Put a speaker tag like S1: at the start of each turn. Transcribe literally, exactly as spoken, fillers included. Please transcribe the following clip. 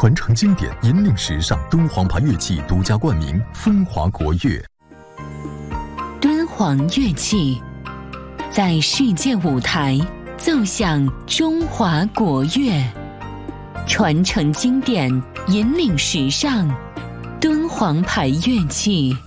S1: 传承经典，引领时尚。敦煌牌乐器独家冠名，风华国乐。
S2: 敦煌乐器在世界舞台奏响中华国乐，传承经典，引领时尚。敦煌牌乐器。